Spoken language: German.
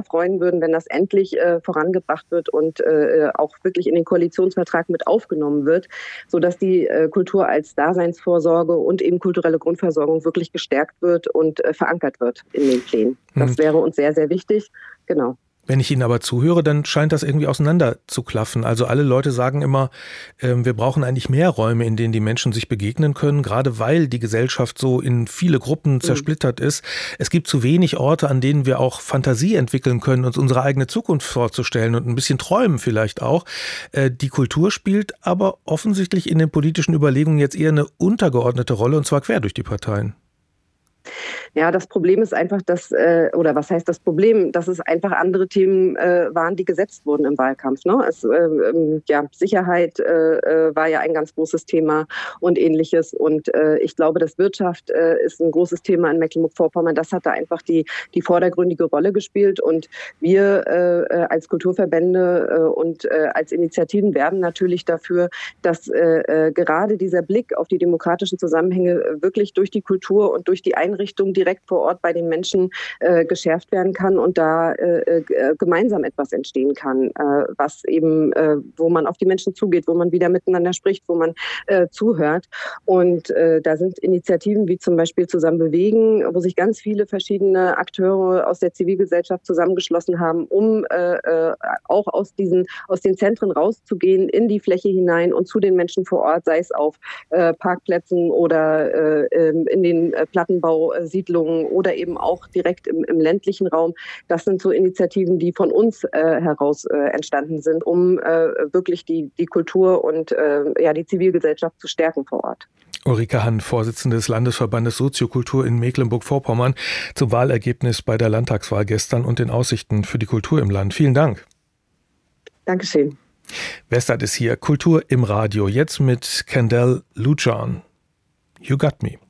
freuen würden, wenn das endlich vorangebracht wird und auch wirklich in den Koalitionsvertrag mit aufgenommen wird, sodass die Kultur als Daseinsvorsorge und eben kulturelle Grundversorgung wirklich gestärkt wird und verankert wird in den Plänen. Das wäre uns sehr, sehr wichtig. Genau. Wenn ich Ihnen aber zuhöre, dann scheint das irgendwie auseinander zu klaffen. Also alle Leute sagen immer, wir brauchen eigentlich mehr Räume, in denen die Menschen sich begegnen können, gerade weil die Gesellschaft so in viele Gruppen zersplittert ist. Es gibt zu wenig Orte, an denen wir auch Fantasie entwickeln können, uns unsere eigene Zukunft vorzustellen und ein bisschen träumen vielleicht auch. Die Kultur spielt aber offensichtlich in den politischen Überlegungen jetzt eher eine untergeordnete Rolle, und zwar quer durch die Parteien. Ja, das Problem ist einfach, oder was heißt das Problem, dass es einfach andere Themen waren, die gesetzt wurden im Wahlkampf. Ne? Sicherheit war ja ein ganz großes Thema und Ähnliches. Und ich glaube, dass Wirtschaft ist ein großes Thema in Mecklenburg-Vorpommern. Das hat da einfach die vordergründige Rolle gespielt. Und wir als Kulturverbände und als Initiativen werben natürlich dafür, dass gerade dieser Blick auf die demokratischen Zusammenhänge wirklich durch die Kultur und durch die Einrichtung direkt vor Ort bei den Menschen geschärft werden kann und da gemeinsam etwas entstehen kann, was eben, wo man auf die Menschen zugeht, wo man wieder miteinander spricht, wo man zuhört. Und da sind Initiativen wie zum Beispiel Zusammen bewegen, wo sich ganz viele verschiedene Akteure aus der Zivilgesellschaft zusammengeschlossen haben, um auch aus den Zentren rauszugehen, in die Fläche hinein und zu den Menschen vor Ort, sei es auf Parkplätzen oder in den Plattenbausiedlungen oder eben auch direkt im ländlichen Raum. Das sind so Initiativen, die von uns heraus entstanden sind, um wirklich die Kultur und die Zivilgesellschaft zu stärken vor Ort. Ulrike Hann, Vorsitzende des Landesverbandes Soziokultur in Mecklenburg-Vorpommern, zum Wahlergebnis bei der Landtagswahl gestern und den Aussichten für die Kultur im Land. Vielen Dank. Dankeschön. Westart ist hier, Kultur im Radio, jetzt mit Kendall Lujan. You Got Me.